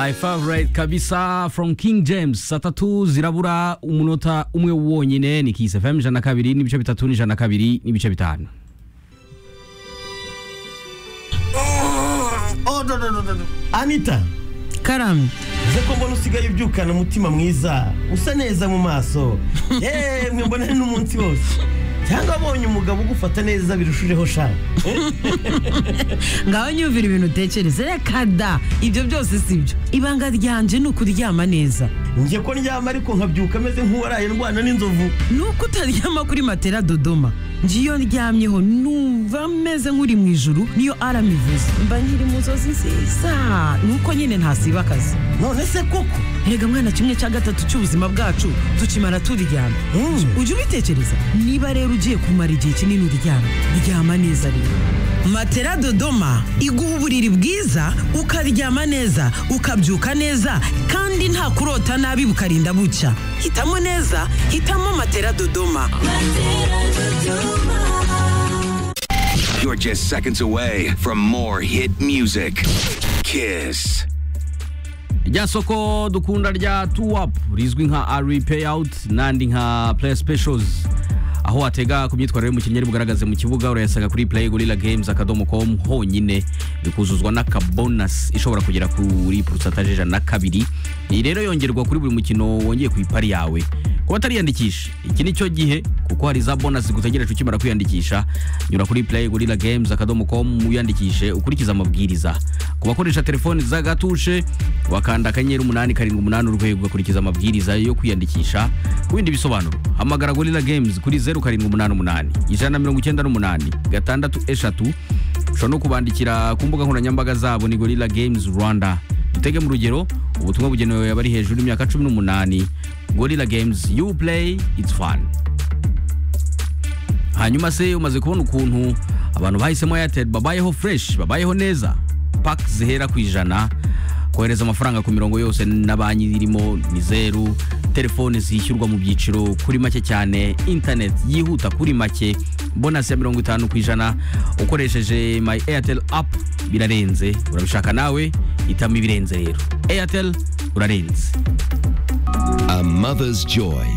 My favorite kabisa from King James. Satatu zirabura umunota umwe wonyine ni Kiss FM 102 n'ibice bitatu ni 102 n'ibice bitanu. No. Anita. Karame. Zeko mbona usigaye ubyukana umutima mwiza. Usa neza mu maso. Mwe mbona ni n'umunsi wose. Cyangwa abonye umugabo ugufata neza birushijeho sha. Ngaho nyumvira ibintu utekereza reka da. Ibyo byose sibyo. Ibanga ryanje ni ukuryama neza. Ngiye ko ndyama ariko nkabyuka meze nk'uwaraye ndwana n'inzovu. Nuko utaryama kuri matera Dodoma. Ngiyo ndyamyeho numva meze nk'uri mu ijuru niyo aramivuze. Mba nkiri mu nzozi nziza. Nuko nyine ntasiba akazi. None se koko Erega mwana kimwe cya gatatu cy'ubuzima bwacu tukimara turyama. Ujye ubitekereza niba rero ugiye kumara igihe kinini uryama. Ryama neza rero. Matera Dodoma iguha uburiri bwiza ukaryama neza ukabyuka neza kandi nta kurota nabi bukarinda bucya. Hitamo neza, hitamo Matera Dodoma. You're just seconds away from more hit music. Kiss. Rya soko dukunda rya 2up rizwi nka Ari Payout nandi nka Play Specials aho atega ku myitwarire mu kinyeri bugaragaze mu kibuga urayasaga kuri playgorillagames.com honyine bikuzuzwa n'akabonus ishobora kugera kuri pourcentage 2. Iyi rero yongerwa kuri buri mukino wongeye ku ipari yawe. Kuba atariyandikisha iki ni cyo gihe kuko hari za bonus gutegereje ukimara kwiyandikisha. Nyura kuri playgorillagames.com uyandikishe ukurikiza amabwiriza. Ku bakoresha telefone za gatushe wakanda akanyenyeri 878 urwego ugakurikiza amabwiriza yo kwiyandikisha. Ku bindi bisobanuro hamagara Gorilla Games kuri 0788 198 6 ushobora no kubandikira ku mbuga nkoranyambaga zabo ni Gorilla Games Rwanda. Dutege mu rugero ubutumwa bugenewe abari hejuru y'imyaka 18. Gorilla Games, you play, it's fun. Hanyuma se umaze kubona ukuntu abantu bahisemo Airtel babayeho fresh, babayeho neza. Pack zihera ku ijana, kohereza amafaranga ku mirongo yose na banki irimo ni 0, telefone zishyurwa mu byiciro kuri make cyane, internet yihuta kuri make, bonus ya 50% ukoresheje My Airtel app birarenze. Urabishaka nawe itamo ibirenze rero. Airtel urarenze. A mother's joy.